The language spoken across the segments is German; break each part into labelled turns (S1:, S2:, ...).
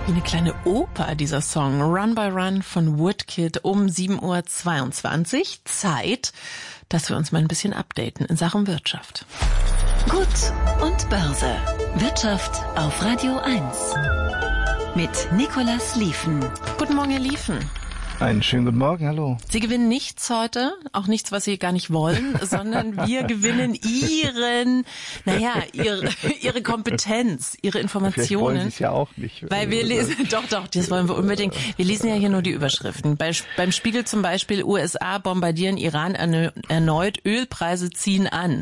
S1: Wie eine kleine Oper, dieser Song. Run by Run von Woodkid um 7:22 Uhr. Zeit, dass wir uns mal ein bisschen updaten in Sachen Wirtschaft.
S2: Gut und Börse. Wirtschaft auf Radio 1. Mit Nicolas Liefen.
S1: Guten Morgen, Herr Liefen.
S3: Einen schönen guten Morgen, hallo.
S1: Sie gewinnen nichts heute, auch nichts, was Sie gar nicht wollen, sondern wir gewinnen Ihre Kompetenz, Ihre Informationen.
S3: Vielleicht wollen Sie es ja auch nicht.
S1: Weil wir lesen, doch, das wollen wir unbedingt. Wir lesen ja hier nur die Überschriften. Beim Spiegel zum Beispiel, USA bombardieren Iran erneut, Ölpreise ziehen an.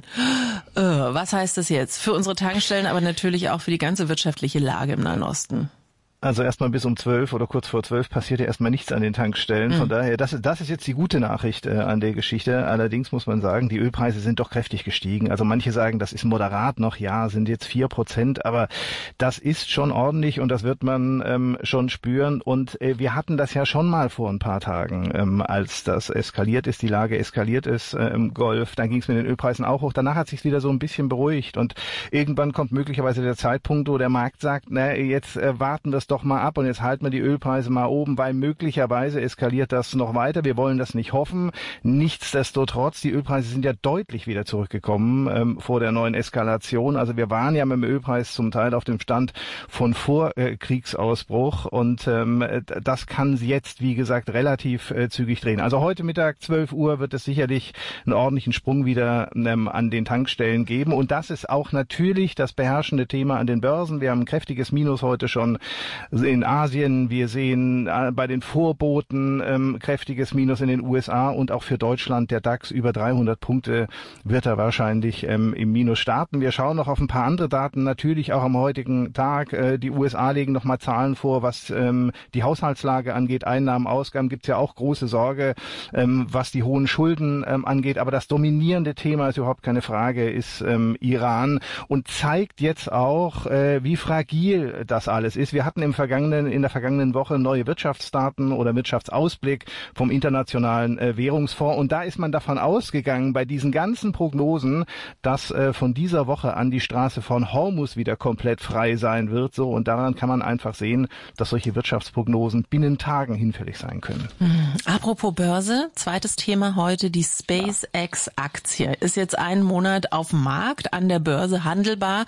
S1: Was heißt das jetzt? Für unsere Tankstellen, aber natürlich auch für die ganze wirtschaftliche Lage im Nahen Osten.
S3: Also erstmal bis um 12 oder kurz vor 12 passiert ja erstmal nichts an den Tankstellen. Von daher, das ist jetzt die gute Nachricht an der Geschichte. Allerdings muss man sagen, die Ölpreise sind doch kräftig gestiegen. Also manche sagen, das ist moderat noch, ja, sind jetzt 4%, aber das ist schon ordentlich und das wird man schon spüren. Und wir hatten das ja schon mal vor ein paar Tagen, als das eskaliert ist, die Lage eskaliert ist im Golf. Dann ging es mit den Ölpreisen auch hoch. Danach hat sich wieder so ein bisschen beruhigt und irgendwann kommt möglicherweise der Zeitpunkt, wo der Markt sagt, jetzt warten wir es doch mal ab und jetzt halten wir die Ölpreise mal oben, weil möglicherweise eskaliert das noch weiter. Wir wollen das nicht hoffen. Nichtsdestotrotz, die Ölpreise sind ja deutlich wieder zurückgekommen vor der neuen Eskalation. Also wir waren ja mit dem Ölpreis zum Teil auf dem Stand von vor Kriegsausbruch und das kann jetzt, wie gesagt, relativ zügig drehen. Also heute Mittag 12 Uhr wird es sicherlich einen ordentlichen Sprung wieder an den Tankstellen geben und das ist auch natürlich das beherrschende Thema an den Börsen. Wir haben ein kräftiges Minus heute schon in Asien, wir sehen bei den Vorboten kräftiges Minus in den USA und auch für Deutschland der DAX über 300 Punkte wird er wahrscheinlich im Minus starten. Wir schauen noch auf ein paar andere Daten, natürlich auch am heutigen Tag. Die USA legen nochmal Zahlen vor, was die Haushaltslage angeht, Einnahmen, Ausgaben, gibt es ja auch große Sorge, was die hohen Schulden angeht. Aber das dominierende Thema ist überhaupt keine Frage, ist Iran und zeigt jetzt auch, wie fragil das alles ist. Wir hatten in der vergangenen Woche neue Wirtschaftsdaten oder Wirtschaftsausblick vom Internationalen Währungsfonds und da ist man davon ausgegangen, bei diesen ganzen Prognosen, dass von dieser Woche an die Straße von Hormuz wieder komplett frei sein wird. So und daran kann man einfach sehen, dass solche Wirtschaftsprognosen binnen Tagen hinfällig sein können.
S1: Apropos Börse, zweites Thema heute, die SpaceX-Aktie ist jetzt einen Monat auf dem Markt, an der Börse handelbar.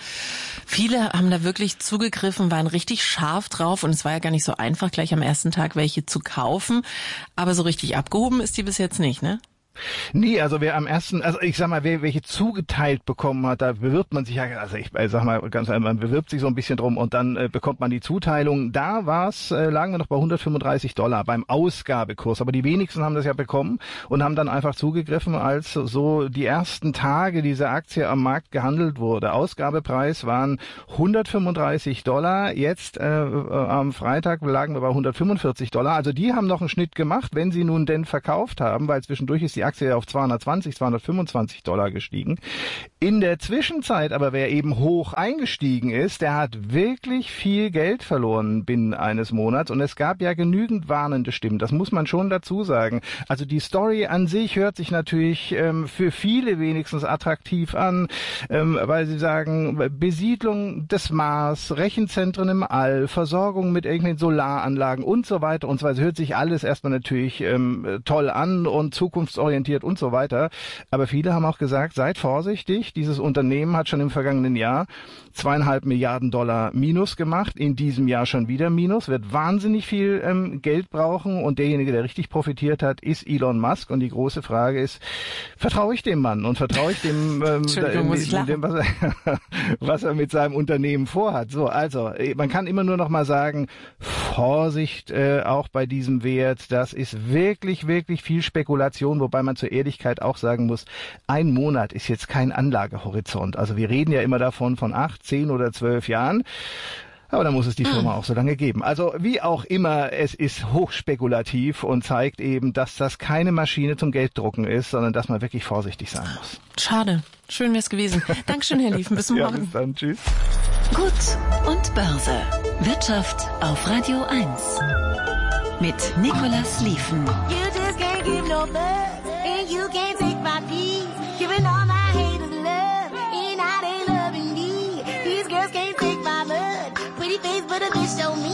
S1: Viele haben da wirklich zugegriffen, waren richtig scharf drauf und es war ja gar nicht so einfach, gleich am ersten Tag welche zu kaufen. Aber so richtig abgehoben ist die bis jetzt nicht, ne?
S3: Nee, also wer am ersten, also ich sag mal, wer welche zugeteilt bekommen hat, da bewirbt man sich ja, also ich sag mal ganz einfach, man bewirbt sich so ein bisschen drum und dann bekommt man die Zuteilung. Da lagen wir noch bei $135 beim Ausgabekurs, aber die wenigsten haben das ja bekommen und haben dann einfach zugegriffen, als so die ersten Tage diese Aktie am Markt gehandelt wurde. Ausgabepreis waren $135, jetzt am Freitag lagen wir bei $145, also die haben noch einen Schnitt gemacht, wenn sie nun denn verkauft haben, weil zwischendurch ist die Aktie auf $225 gestiegen. In der Zwischenzeit aber, wer eben hoch eingestiegen ist, der hat wirklich viel Geld verloren binnen eines Monats und es gab ja genügend warnende Stimmen, das muss man schon dazu sagen. Also die Story an sich hört sich natürlich für viele wenigstens attraktiv an, weil sie sagen, Besiedlung des Mars, Rechenzentren im All, Versorgung mit irgendwelchen Solaranlagen und so weiter und so weiter. Hört sich alles erstmal natürlich toll an und zukunftsorientiert und so weiter. Aber viele haben auch gesagt, seid vorsichtig. Dieses Unternehmen hat schon im vergangenen Jahr $2,5 Milliarden Minus gemacht. In diesem Jahr schon wieder Minus. Wird wahnsinnig viel Geld brauchen. Und derjenige, der richtig profitiert hat, ist Elon Musk. Und die große Frage ist, vertraue ich dem Mann? Und vertraue ich dem, was er mit seinem Unternehmen vorhat? So, also, man kann immer nur noch mal sagen, Vorsicht auch bei diesem Wert. Das ist wirklich, wirklich viel Spekulation, wobei man zur Ehrlichkeit auch sagen muss, ein Monat ist jetzt kein Anlagehorizont. Also wir reden ja immer davon von 8, 10 oder 12 Jahren. Aber da muss es die Firma auch so lange geben. Also wie auch immer, es ist hochspekulativ und zeigt eben, dass das keine Maschine zum Gelddrucken ist, sondern dass man wirklich vorsichtig sein muss.
S1: Schade. Schön wär's gewesen. Dankeschön, Herr Liefen. Bis morgen.
S3: Ja, bis dann. Tschüss.
S2: Gut und Börse. Wirtschaft auf Radio 1. Mit Nicolas Liefen.
S4: You just can't give no buzz, and you can't take my peace. Giving all my haters love, and now they loving me. These girls can't take my blood. Pretty face, but a bitch don't